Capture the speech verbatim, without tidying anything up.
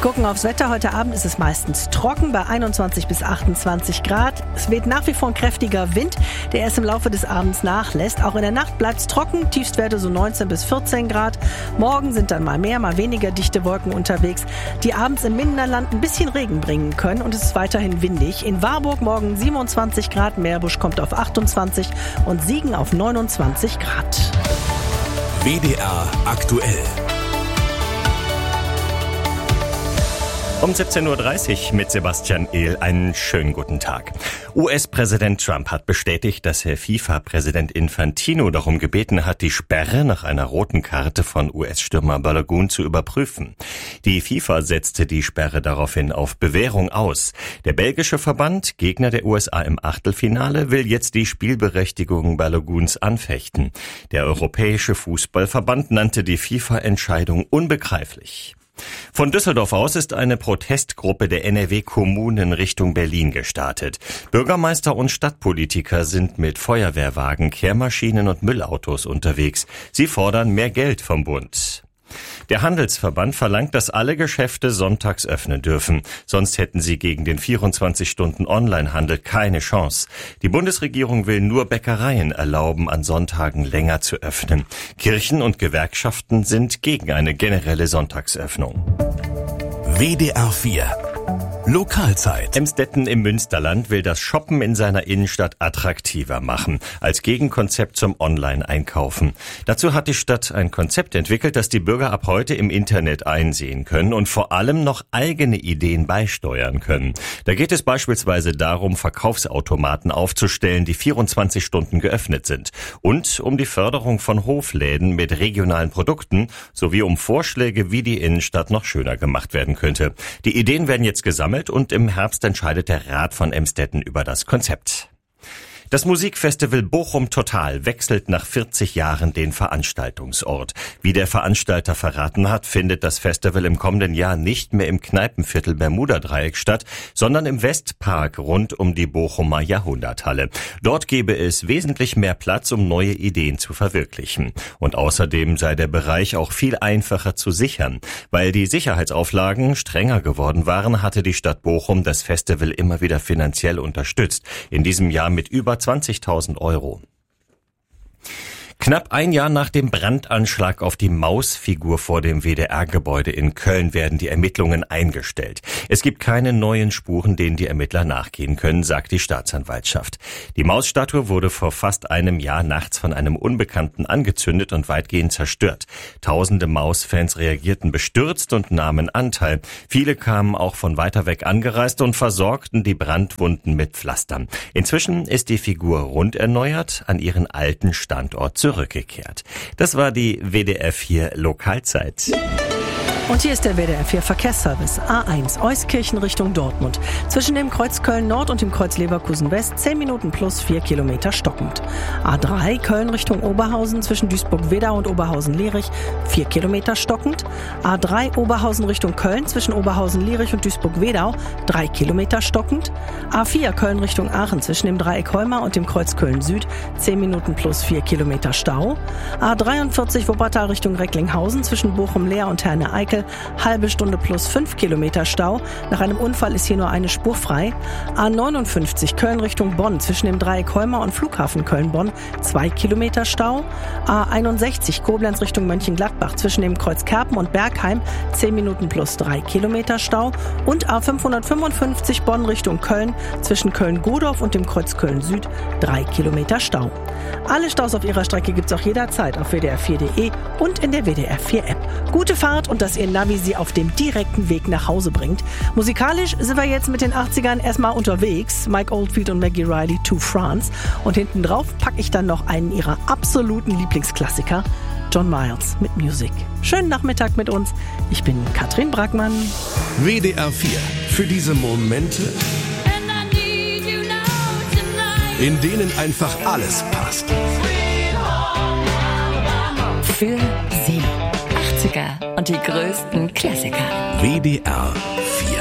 Gucken aufs Wetter. Heute Abend ist es meistens trocken bei einundzwanzig bis achtundzwanzig Grad. Es weht nach wie vor ein kräftiger Wind, der erst im Laufe des Abends nachlässt. Auch in der Nacht bleibt es trocken, Tiefstwerte so neunzehn bis vierzehn Grad. Morgen sind dann mal mehr, mal weniger dichte Wolken unterwegs, die abends im Mindenland ein bisschen Regen bringen können. Und es ist weiterhin windig. In Warburg morgen siebenundzwanzig Grad, Meerbusch kommt auf achtundzwanzig und Siegen auf neunundzwanzig Grad. W D R aktuell. Um siebzehn Uhr dreißig mit Sebastian Ehl. Einen schönen guten Tag. U S-Präsident Trump hat bestätigt, dass Herr FIFA-Präsident Infantino darum gebeten hat, die Sperre nach einer roten Karte von U S-Stürmer Balogun zu überprüfen. Die FIFA setzte die Sperre daraufhin auf Bewährung aus. Der belgische Verband, Gegner der U S A im Achtelfinale, will jetzt die Spielberechtigung Baloguns anfechten. Der Europäische Fußballverband nannte die FIFA-Entscheidung unbegreiflich. Von Düsseldorf aus ist eine Protestgruppe der N R W-Kommunen Richtung Berlin gestartet. Bürgermeister und Stadtpolitiker sind mit Feuerwehrwagen, Kehrmaschinen und Müllautos unterwegs. Sie fordern mehr Geld vom Bund. Der Handelsverband verlangt, dass alle Geschäfte sonntags öffnen dürfen. Sonst hätten sie gegen den vierundzwanzig-Stunden-Onlinehandel keine Chance. Die Bundesregierung will nur Bäckereien erlauben, an Sonntagen länger zu öffnen. Kirchen und Gewerkschaften sind gegen eine generelle Sonntagsöffnung. W D R vier Lokalzeit. Emstetten im Münsterland will das Shoppen in seiner Innenstadt attraktiver machen, als Gegenkonzept zum Online-Einkaufen. Dazu hat die Stadt ein Konzept entwickelt, das die Bürger ab heute im Internet einsehen können und vor allem noch eigene Ideen beisteuern können. Da geht es beispielsweise darum, Verkaufsautomaten aufzustellen, die vierundzwanzig Stunden geöffnet sind, und um die Förderung von Hofläden mit regionalen Produkten sowie um Vorschläge, wie die Innenstadt noch schöner gemacht werden könnte. Die Ideen werden jetzt gesammelt und im Herbst entscheidet der Rat von Emstetten über das Konzept. Das Musikfestival Bochum Total wechselt nach vierzig Jahren den Veranstaltungsort. Wie der Veranstalter verraten hat, findet das Festival im kommenden Jahr nicht mehr im Kneipenviertel Bermuda-Dreieck statt, sondern im Westpark rund um die Bochumer Jahrhunderthalle. Dort gebe es wesentlich mehr Platz, um neue Ideen zu verwirklichen. Und außerdem sei der Bereich auch viel einfacher zu sichern. Weil die Sicherheitsauflagen strenger geworden waren, hatte die Stadt Bochum das Festival immer wieder finanziell unterstützt. In diesem Jahr mit über zwanzigtausend Euro. Knapp ein Jahr nach dem Brandanschlag auf die Mausfigur vor dem W D R-Gebäude in Köln werden die Ermittlungen eingestellt. Es gibt keine neuen Spuren, denen die Ermittler nachgehen können, sagt die Staatsanwaltschaft. Die Mausstatue wurde vor fast einem Jahr nachts von einem Unbekannten angezündet und weitgehend zerstört. Tausende Mausfans reagierten bestürzt und nahmen Anteil. Viele kamen auch von weiter weg angereist und versorgten die Brandwunden mit Pflastern. Inzwischen ist die Figur rund erneuert, an ihren alten Standort zurück. Zurückgekehrt. Das war die W D R vier Lokalzeit. Und hier ist der W D R vier Verkehrsservice. A eins, Euskirchen Richtung Dortmund. Zwischen dem Kreuz Köln-Nord und dem Kreuz Leverkusen-West zehn Minuten plus vier Kilometer stockend. A drei, Köln Richtung Oberhausen zwischen Duisburg-Wedau und Oberhausen-Lierich vier Kilometer stockend. A drei, Oberhausen Richtung Köln zwischen Oberhausen-Lierich und Duisburg-Wedau drei Kilometer stockend. A vier, Köln Richtung Aachen zwischen dem Dreieck Heumar und dem Kreuz Köln-Süd zehn Minuten plus vier Kilometer Stau. A dreiundvierzig, Wuppertal Richtung Recklinghausen zwischen Bochum-Leer und Herne-Eickel halbe Stunde plus fünf Kilometer Stau. Nach einem Unfall ist hier nur eine Spur frei. A neunundfünfzig Köln Richtung Bonn zwischen dem Dreieck Heumar und Flughafen Köln-Bonn zwei Kilometer Stau. A einundsechzig Koblenz Richtung Mönchengladbach zwischen dem Kreuz Kerpen und Bergheim zehn Minuten plus drei Kilometer Stau. Und A fünfhundertfünfundfünfzig Bonn Richtung Köln zwischen Köln-Godorf und dem Kreuz Köln-Süd drei Kilometer Stau. Alle Staus auf ihrer Strecke gibt's auch jederzeit auf W D R vier Punkt de und in der W D R vier App. Gute Fahrt und dass ihr Navi sie auf dem direkten Weg nach Hause bringt. Musikalisch sind wir jetzt mit den achtzigern erstmal unterwegs. Mike Oldfield und Maggie Riley, To France. Und hinten drauf packe ich dann noch einen ihrer absoluten Lieblingsklassiker, John Miles mit Music. Schönen Nachmittag mit uns. Ich bin Katrin Brackmann. W D R vier. Für diese Momente, in denen einfach alles passt. Für Sie. achtziger und die größten Klassiker. W D R vier.